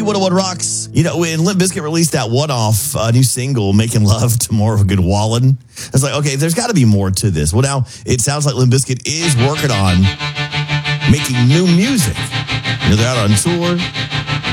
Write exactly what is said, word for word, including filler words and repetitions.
one oh one Rocks. You know, when Limp Bizkit released that one-off uh, new single, Making Love to More of a Good Wallin', I was like, okay, there's got to be more to this. Well, now it sounds like Limp Bizkit is working on making new music. You know, they're out on tour.